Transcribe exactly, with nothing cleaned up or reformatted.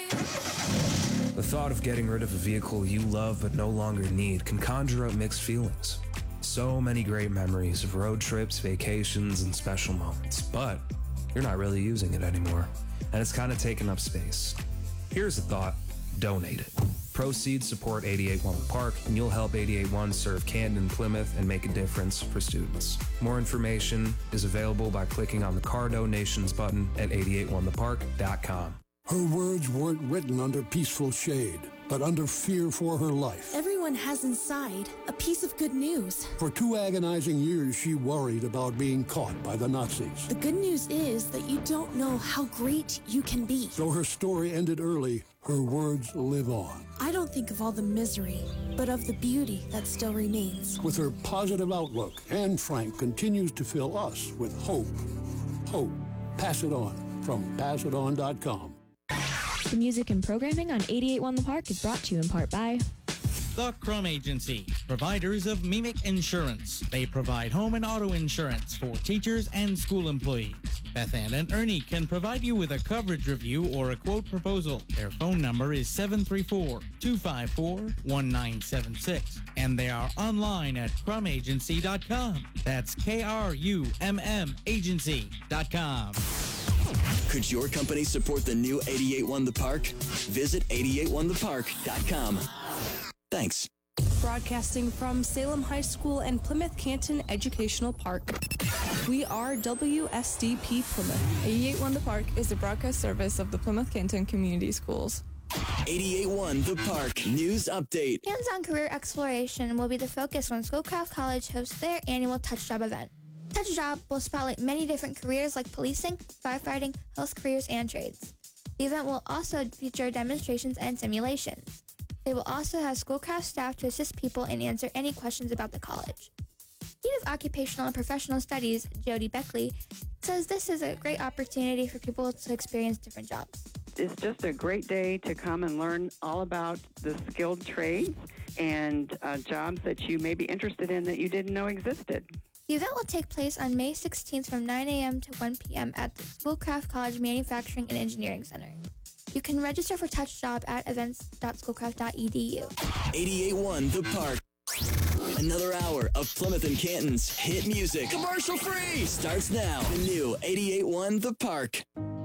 The thought of getting rid of a vehicle you love but no longer need can conjure up mixed feelings. So many great memories of road trips, vacations, and special moments, but you're not really using it anymore, and it's kind of taking up space. Here's a thought: donate it. Proceeds support eighty-eight one The Park, and you'll help eighty-eight one serve Canton and Plymouth and make a difference for students. More information is available by clicking on the Car Donations button at eight eight one the park dot com. Her words weren't written under peaceful shade, but under fear for her life. Everyone has inside a piece of good news. For two agonizing years, she worried about being caught by the Nazis. The good news is that you don't know how great you can be. Though her story ended early, her words live on. I don't think of all the misery, but of the beauty that still remains. With her positive outlook, Anne Frank continues to fill us with hope. Hope. Pass it on from pass it on dot com. The music and programming on eighty-eight one The Park is brought to you in part by The Crum Agency, providers of Mimic Insurance. They provide home and auto insurance for teachers and school employees. Beth Ann and Ernie can provide you with a coverage review or a quote proposal. Their phone number is seven three four, two five four, one nine seven six, and they are online at crum agency dot com. That's K R U M M agency dot com. Could your company support the new eighty-eight one The Park? Visit eight eight one the park dot com. Thanks. Broadcasting from Salem High School and Plymouth Canton Educational Park. We are W S D P Plymouth. eighty-eight one The Park is the broadcast service of the Plymouth Canton Community Schools. eighty-eight one The Park News Update. Hands-on career exploration will be the focus when Schoolcraft College hosts their annual Touch Job event. Touch Job will spotlight many different careers like policing, firefighting, health careers, and trades. The event will also feature demonstrations and simulations. They will also have Schoolcraft staff to assist people and answer any questions about the college. Dean of Occupational and Professional Studies, Jody Beckley, says this is a great opportunity for people to experience different jobs. It's just a great day to come and learn all about the skilled trades and uh, jobs that you may be interested in that you didn't know existed. The event will take place on May sixteenth from nine a.m. to one p.m. at the Schoolcraft College Manufacturing and Engineering Center. You can register for Touch Job at events dot schoolcraft dot e d u. eighty-eight one The Park. Another hour of Plymouth and Canton's hit music. Commercial free! Starts now. The new eighty-eight one The Park.